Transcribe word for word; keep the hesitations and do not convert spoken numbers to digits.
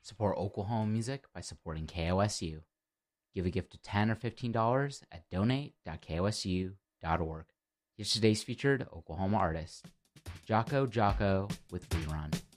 Support Oklahoma music by supporting K O S U. Give a gift of ten dollars or fifteen dollars at donate dot kosu dot org. Here's today's featured Oklahoma artist, Jocko Jocko with Rerun.